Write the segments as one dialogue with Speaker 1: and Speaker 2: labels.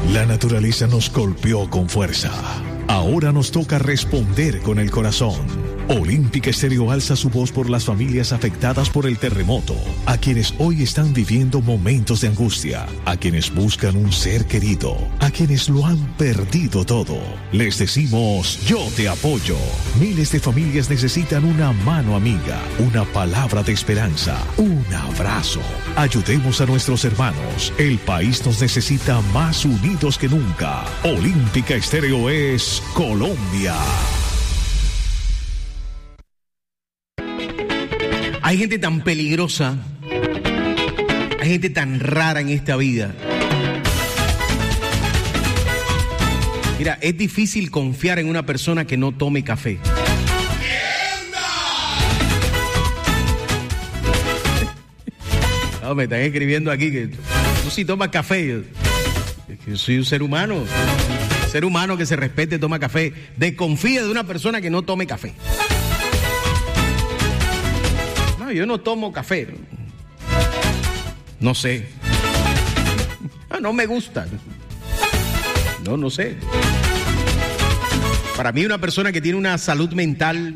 Speaker 1: La naturaleza nos golpeó con fuerza. Ahora nos toca responder con el corazón. Olímpica Estéreo alza su voz por las familias afectadas por el terremoto, a quienes hoy están viviendo momentos de angustia, a quienes buscan un ser querido, a quienes lo han perdido todo. Les decimos, yo te apoyo. Miles de familias necesitan una mano amiga, una palabra de esperanza, un abrazo. Ayudemos a nuestros hermanos. El país nos necesita más unidos que nunca. Olímpica Estéreo es Colombia.
Speaker 2: Hay gente tan peligrosa, hay gente tan rara en esta vida. Mira, es difícil confiar en una persona que no tome café. No, me están escribiendo aquí que tú sí tomas café. Yo soy un ser humano que se respete, toma café. Desconfía de una persona que no tome café. Yo no tomo café. No sé. No me gusta. No sé. Para mí una persona que tiene una salud mental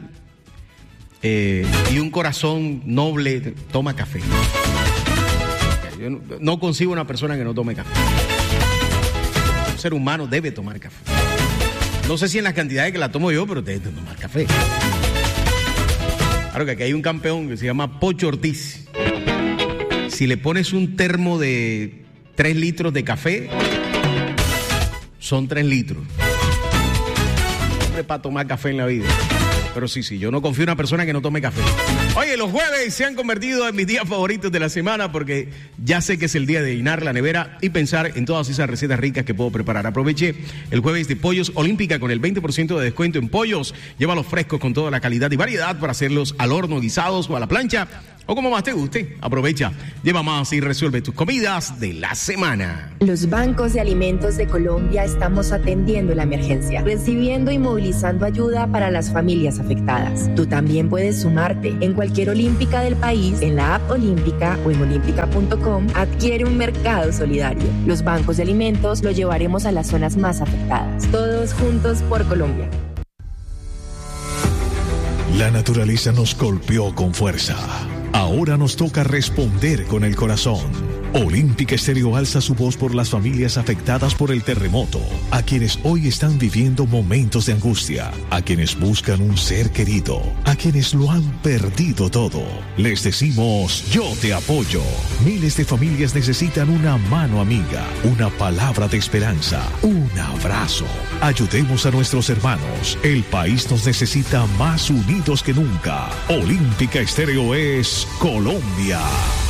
Speaker 2: y un corazón noble toma café. Yo no consigo una persona que no tome café. Un ser humano debe tomar café. No sé si en las cantidades que la tomo yo, pero debe tomar café. Claro que aquí hay un campeón que se llama Pocho Ortiz. Si le pones un termo de 3 litros de café, son 3 litros. Siempre para tomar café en la vida. Pero sí, yo no confío en una persona que no tome café. Oye, los jueves se han convertido en mis días favoritos de la semana porque ya sé que es el día de llenar la nevera y pensar en todas esas recetas ricas que puedo preparar. Aproveche el jueves de Pollos Olímpica con el 20% de descuento en pollos. Llévalos frescos con toda la calidad y variedad para hacerlos al horno, guisados o a la plancha o como más te guste. Aprovecha, lleva más y resuelve tus comidas de la semana.
Speaker 3: Los bancos de alimentos de Colombia estamos atendiendo la emergencia, recibiendo y movilizando ayuda para las familias afectadas. Tú también puedes sumarte. En cualquier olímpica del país, en la app Olímpica o en olímpica.com, adquiere un mercado solidario. Los bancos de alimentos los llevaremos a las zonas más afectadas. Todos juntos por Colombia.
Speaker 1: La naturaleza nos golpeó con fuerza. Ahora nos toca responder con el corazón. Olímpica Estéreo alza su voz por las familias afectadas por el terremoto, a quienes hoy están viviendo momentos de angustia, a quienes buscan un ser querido, a quienes lo han perdido todo. Les decimos, yo te apoyo. Miles de familias necesitan una mano amiga, una palabra de esperanza, un abrazo. Ayudemos a nuestros hermanos. El país nos necesita más unidos que nunca. Olímpica Estéreo es Colombia.